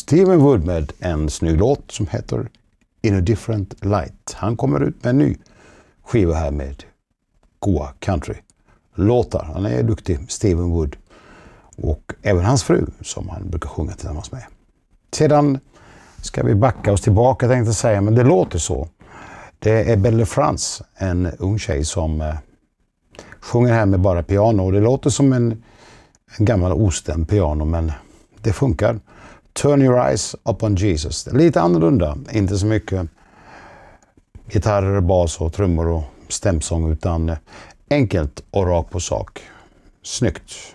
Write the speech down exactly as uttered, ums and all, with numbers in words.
Stephen Wood med en snygg låt som heter In a Different Light. Han kommer ut med en ny skiva här med goa country-låtar. Han är duktig, Stephen Wood. Och även hans fru som han brukar sjunga tillsammans med. Sedan ska vi backa oss tillbaka, tänkte jag säga, men det låter så. Det är Belle France, en ung tjej som eh, sjunger här med bara piano. Det låter som en, en gammal ostämd piano, men det funkar. Turn your eyes upon Jesus. Lite annorlunda, inte så mycket gitarrer, bas och trummor och stämsång, utan enkelt och rakt på sak. Snyggt.